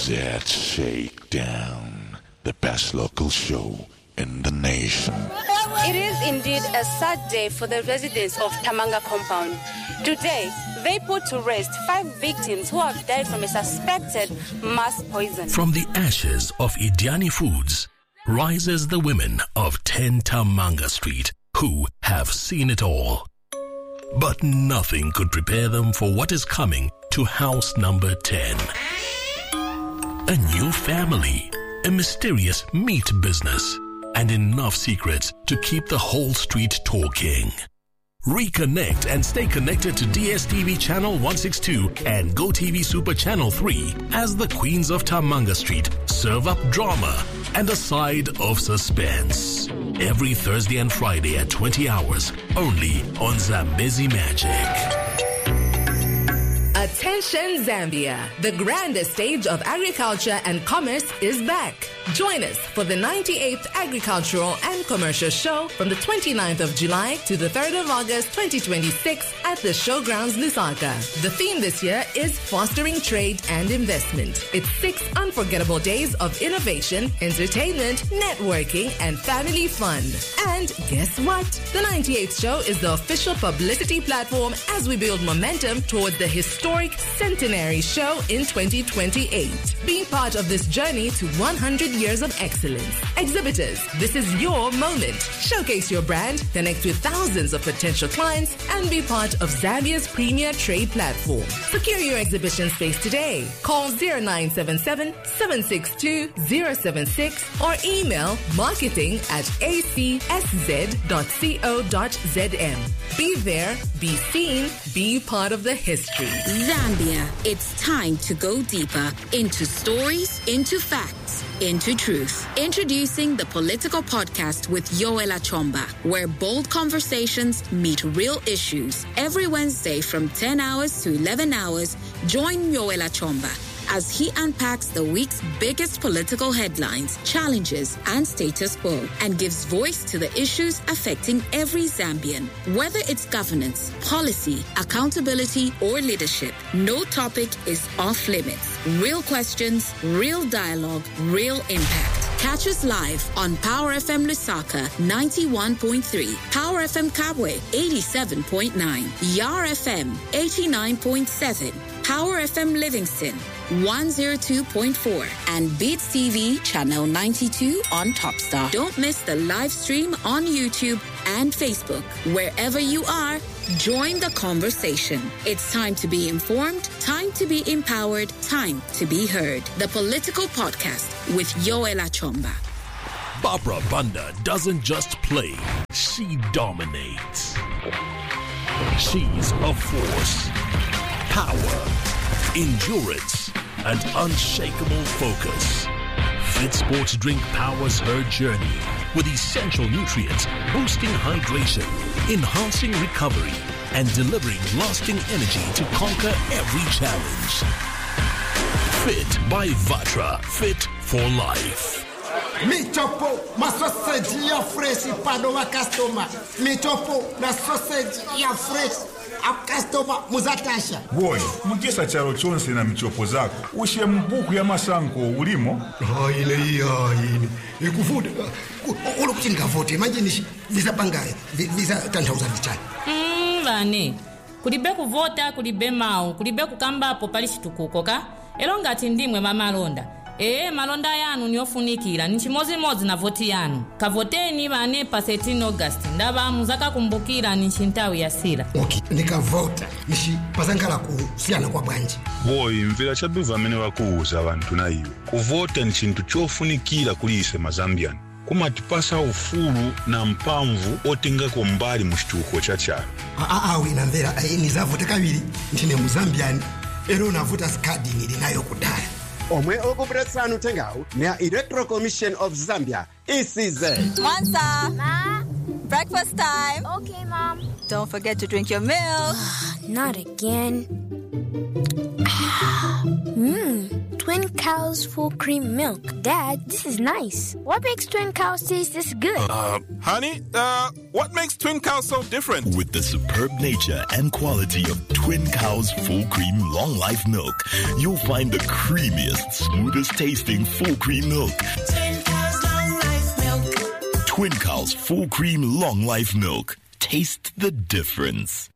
Z Shakedown, the best local show in the nation. It is indeed a sad day for the residents of Tamanga compound. Today, they put to rest 5 victims who have died from a suspected mass poison. From the ashes of Idiani Foods rises the women of 10 Tamanga Street who have seen it all. But nothing could prepare them for what is coming to house number 10. A new family, a mysterious meat business, and enough secrets to keep the whole street talking. Reconnect and stay connected to DSTV Channel 162 and GoTV Super Channel 3 as the Queens of Tamanga Street serve up drama and a side of suspense. Every Thursday and Friday at 20 hours, only on Zambezi Magic. Attention Zambia, the grandest stage of agriculture and commerce is back. Join us for the 98th Agricultural and Commercial Show from the 29th of July to the 3rd of August 2026 at the Showgrounds Lusaka. The theme this year is Fostering Trade and Investment. It's 6 unforgettable days of innovation, entertainment, networking, and family fun. And guess what? The 98th show is the official publicity platform as we build momentum towards the historic centenary show in 2028. Be part of this journey to 100 years of excellence. Exhibitors, this is your moment. Showcase your brand, connect with thousands of potential clients, and be part of Zambia's premier trade platform. Secure your exhibition space today. Call 0977-762-076 or email marketing@acsz.co.zm. Be there, be seen, be part of the history. Zambia, it's time to go deeper into stories, into facts, into truth. Introducing the Political Podcast with Yoel Achomba, where bold conversations meet real issues. Every Wednesday from 10 hours to 11 hours, join Yoel Achomba as he unpacks the week's biggest political headlines, challenges, and status quo, and gives voice to the issues affecting every Zambian. Whether it's governance, policy, accountability, or leadership, no topic is off limits. Real questions, real dialogue, real impact. Catch us live on Power FM Lusaka 91.3, Power FM Kabwe 87.9, Yar FM 89.7, Power FM Livingston 102.4, and Beats TV Channel 92 on Topstar. Don't miss the live stream on YouTube and Facebook. Wherever you are, join the conversation. It's time to be informed, time to be empowered, time to be heard. The Political Podcast with Yoel Achomba. Barbara Banda doesn't just play, she dominates. She's a force, power, endurance, and unshakable focus. Fit Sports Drink powers her journey with essential nutrients, boosting hydration, enhancing recovery, and delivering lasting energy to conquer every challenge. Fit by Vatra, fit for life. Michopo, ma sausage ya fresh pado wa customer. Michopo na sausage ya fresh a customer muzatasha. Boy, mugesa charo chonse na michopo zako. Ushe mbuku ya masanko ulimo. Ile ikuvuta. Olokutinga vote imagine visapangaye visa 10,000 chana. Vane. Kulibe kuvota, kulibe mau, kulibe kukamba apo palishitukuko ka. Elo ngati ndimwe mamalonda. Malonda yanu nyofunikira nchimozi na voti yanu. Kavoteni vane pa 13 August. Ndaba muzaka kumbukira nchintawi ya sira. Okay, nikavota. Nishi pasangala kusiana kwa bwanji. Boy, mvila chabiva mene wakuuza abantu na iyo. Kuvota ni chintu chofunikira kulise mazambian. Kumatipasa ufuru na mpamvu otenga kwa mbali mshituko chachara. Wina mvela, nizavote kabili. Ntine muzambiani. Ero navuta skadi nilinayo kudaya. Omwe okupresanu tengau na Electoral Commission of Zambia, ECZ. Mansa. Ma. Breakfast time. Okay, Mom. Don't forget to drink your milk. Not again. Twin Cows full cream milk. Dad, this is nice. What makes Twin Cows taste this good? Honey, what makes Twin Cows so different? With the superb nature and quality of Twin Cows full cream long life milk, you'll find the creamiest, smoothest tasting full cream milk. Twin Cows long life milk. Twin Cows full cream long life milk. Taste the difference.